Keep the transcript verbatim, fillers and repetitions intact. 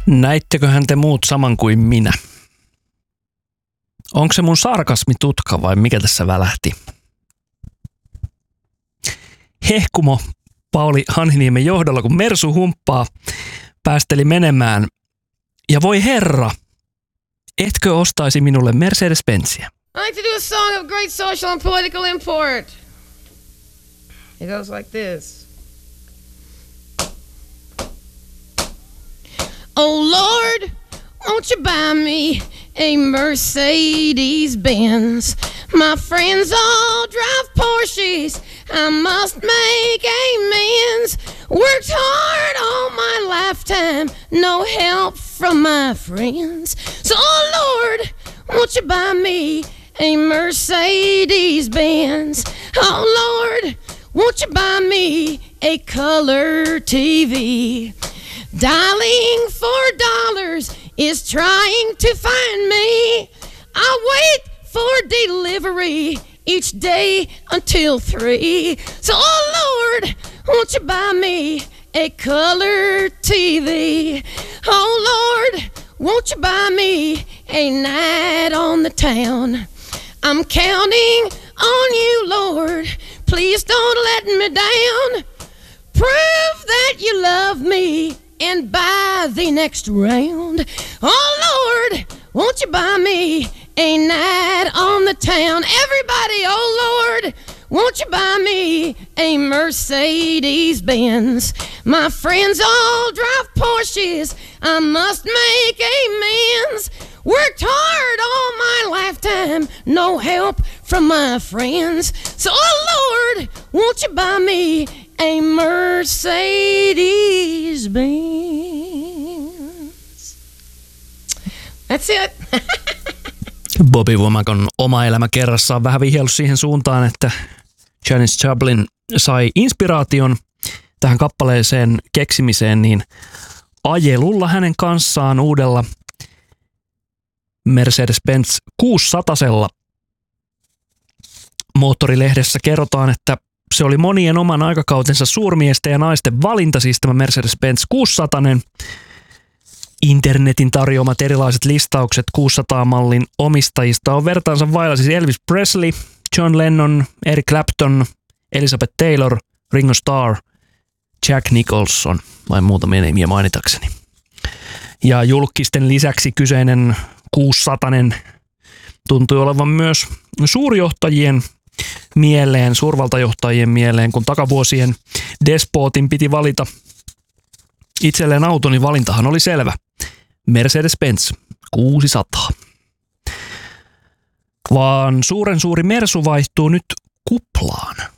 Näitteköhän te muut saman kuin minä? Onko se mun sarkasmi tutka vai mikä tässä välähti? Hehkumo Pauli Hanhiniemen johdolla, kun Mersu humppaa päästeli menemään. Ja voi herra, etkö ostaisi minulle Mercedes-Benziä? I like to do a song of great social and political import. It goes like this. Oh Lord, won't you buy me a Mercedes-Benz? My friends all drive Porsches, I must make amends. Worked hard all my lifetime, no help from my friends. So oh Lord, won't you buy me a Mercedes-Benz? Oh Lord, won't you buy me a color T V? Dialing for dollars is trying to find me. I wait for delivery each day until three. So, oh Lord, won't you buy me a color T V? Oh Lord, won't you buy me a night on the town? I'm counting on you, Lord. Please don't let me down. Prove that you love me and buy the next round. Oh Lord, won't you buy me a night on the town? Everybody, oh Lord, won't you buy me a Mercedes-Benz? My friends all drive Porsches, I must make amends. Worked hard all my lifetime, no help from my friends. So, oh Lord, won't you buy me a Mercedes-Benz? That's it. Bobby Womackon oma elämä kerrassaan vähän vihjellut siihen suuntaan, että Janis Joplin sai inspiraation tähän kappaleeseen keksimiseen niin ajelulla hänen kanssaan uudella Mercedes-Benz kuusisatasella. Moottorilehdessä kerrotaan, että se oli monien oman aikakautensa suurmiesten ja naisten valinta, siis tämä Mercedes-Benz kuusisataa. Internetin tarjoamat erilaiset listaukset kuusisataa-mallin omistajista on vertaansa vailla siis Elvis Presley, John Lennon, Eric Clapton, Elizabeth Taylor, Ringo Starr, Jack Nicholson, vain muutamia nimiä mainitakseni. Ja julkisten lisäksi kyseinen kuusisatanen tuntui olevan myös suurjohtajien mieleen, suurvaltajohtajien mieleen, kun takavuosien despotin piti valita itselleen auto, niin valintahan oli selvä. Mercedes-Benz kuusisataa. Vaan suuren suuri Mersu vaihtuu nyt kuplaan.